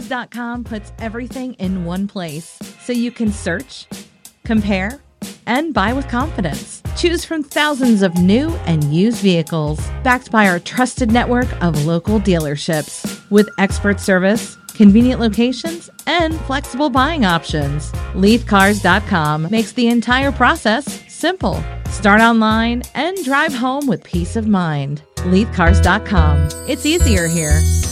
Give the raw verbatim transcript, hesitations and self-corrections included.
Cars dot com puts everything in one place so you can search, compare, and buy with confidence. Choose from thousands of new and used vehicles, backed by our trusted network of local dealerships. With expert service, convenient locations, and flexible buying options, Leith Cars dot com makes the entire process simple. Start online and drive home with peace of mind. Leith Cars dot com. It's easier here.